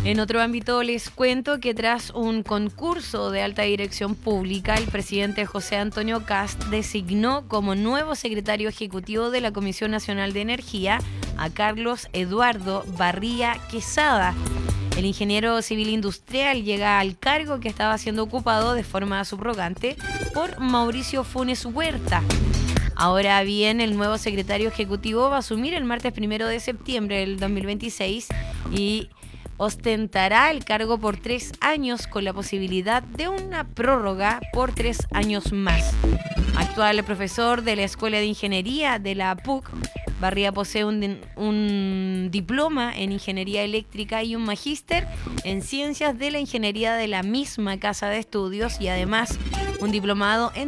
En otro ámbito les cuento que tras un concurso de alta dirección pública, el presidente José Antonio Kast designó como nuevo secretario ejecutivo de la Comisión Nacional de Energía a Carlos Eduardo Barría Quesada. El ingeniero civil industrial llega al cargo que estaba siendo ocupado de forma subrogante por Mauricio Funes Huerta. Ahora bien, el nuevo secretario ejecutivo va a asumir el martes 1 de septiembre del 2026 y ostentará el cargo por 3 años con la posibilidad de una prórroga por 3 años más. Actual profesor de la Escuela de Ingeniería de la PUC, Barría posee un diploma en Ingeniería Eléctrica y un magíster en Ciencias de la Ingeniería de la misma casa de estudios y además un diplomado en